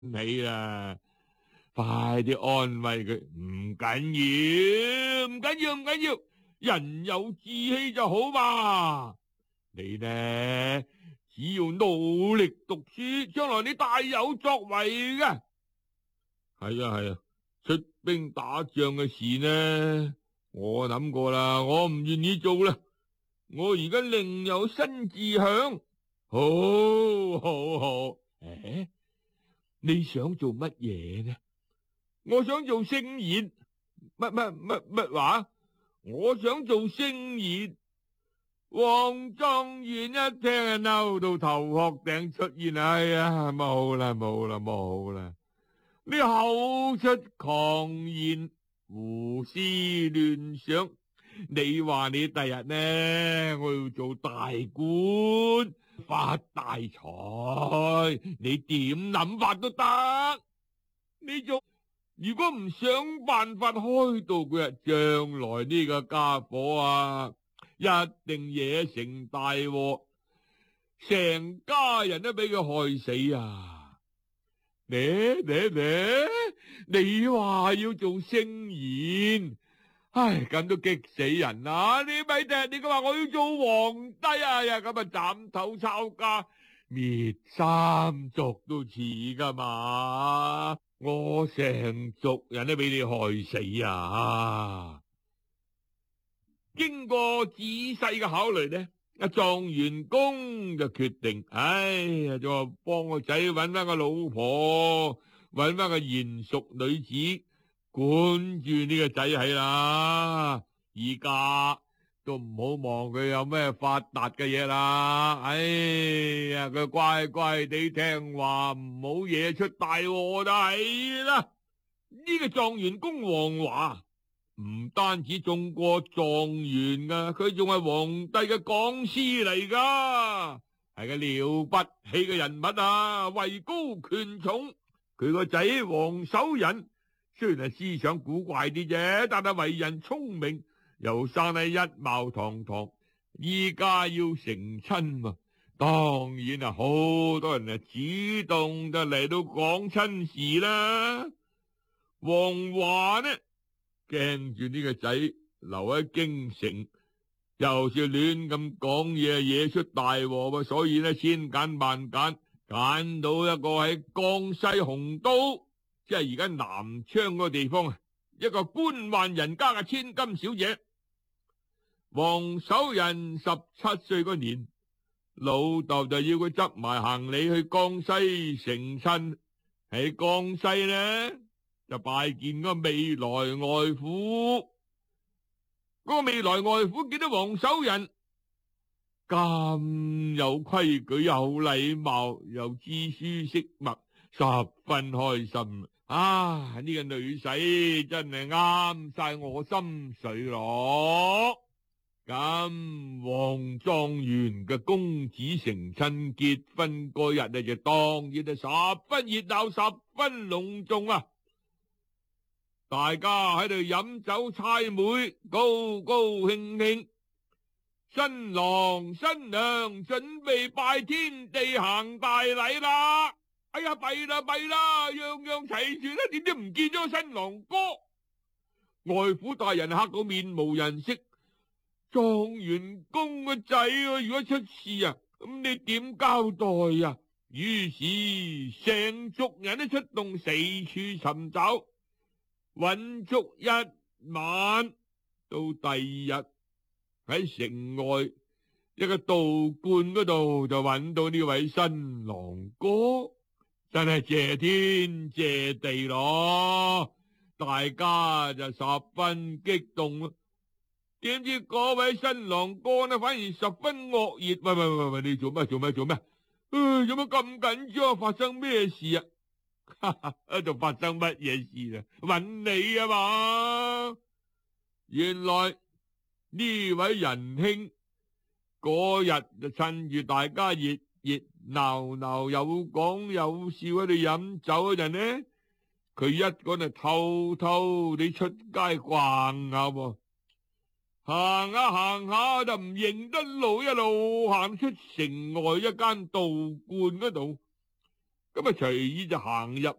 起啦，快啲安慰佢，唔緊要，唔緊要，唔緊要，人有志氣就好嘛。你呢，只要努力讀書，將來你大有作為嘅。係啊係啊，出兵打仗嘅事呢，我諗過啦，我唔願意做啦。我而家另有新志向。好，好，好。誒，你想做乜嘢呢？我想做聖賢。乜話？我想做聖賢。黃狀元一聽啊，嬲到頭殼頂出現。哎呀，冇啦冇啦冇啦！你口出狂言，胡思亂想。你話你第日呢，我要做大官，發大財，你點諗法都得。你做如果唔想辦法開導佢啊，將來呢個家伙啊，一定惹成大禍，成家人都俾佢害死啊！你話要做聖賢，唉，咁都激死人啦！你咪聽你話我要做皇帝啊，呀咁啊斬頭抄家，滅三族都似噶嘛！我成族人都俾你害死啊！經過仔細嘅考慮呢，阿狀元公就決定，就話幫個仔搵翻個老婆，搵翻個賢淑女子管住呢個仔係啦。而家都唔好望佢有咩發達嘅嘢啦。佢乖乖地聽話，唔好惹出大禍就係啦。呢個狀元公王華唔單止中過狀元噶，佢仲係皇帝嘅講師嚟噶，係個了不起嘅人物啊，位高權重。佢個仔王守仁雖然係思想古怪啲啫，但係為人聰明，又生得一貌堂堂，依家要成親啊，當然啊，好多人啊主動就嚟到講親事啦。王華呢，驚住呢個仔留喺京城，又是亂咁講嘢，惹出大禍，所以呢，千揀萬揀，揀到一個喺江西洪都，即係而家南昌個地方啊，一個官宦人家嘅千金小姐。王守仁17歲嗰年，老豆就要佢執埋行李去江西成親。喺江西呢，就拜見個未來外父。嗰個未來外父見到王守仁咁有規矩、有禮貌、又知書識墨，十分開心。呢個女婿真係啱晒我心水咯。咁王狀元嘅公子成親結婚嗰日呢，就當然係十分熱鬧、十分隆重啊！大家喺度飲酒猜枚，高高興興。新郎新娘準備拜天地行大禮啦！哎呀，弊啦弊啦，樣樣齊全啦，點知唔見咗新郎哥？外父大人嚇到面無人色。狀元公個仔如果出事啊，咁你點交代啊？於是成族人都出動四處尋找，揾足一晚，到第二日喺城外一個道觀嗰度就揾到呢位新郎哥，真係謝天謝地咯！大家就十分激動咯。點知嗰位新郎哥呢，反而十分惡熱。喂，你做咩？有乜咁緊張？發生咩事啊？喺度發生乜嘢事啊？揾你啊嘛！原來呢位仁兄嗰日就趁住大家熱熱鬧鬧有講有笑喺度飲酒嗰陣呢，佢一個人偷偷地出街逛下喎。行下行下就唔認得路，一路行出城外一間道觀嗰度。 咁啊隨意就行入